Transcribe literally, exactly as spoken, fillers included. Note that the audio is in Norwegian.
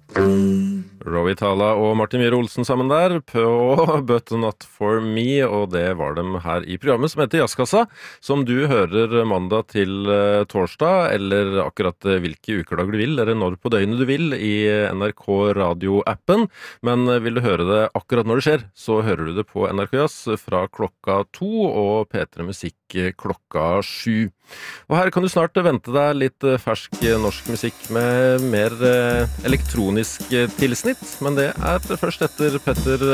Roy Tala og Martin Myhre Olsen sammen der på But Not For Me, og det var dem her i programmet som heter Jazzkassa, som du hører mandag til torsdag, eller akkurat hvilke ukedager du vil, eller når på døgnet du vil i N R K Radio-appen. Men vil du høre det akkurat når det skjer, så hører du det på N R K Jazz fra klokka to og P tre Musikk klokka sju. Og her kan du snart vente deg litt fersk norsk musikk med mer elektronisk tilsnitt, men det er først etter Petter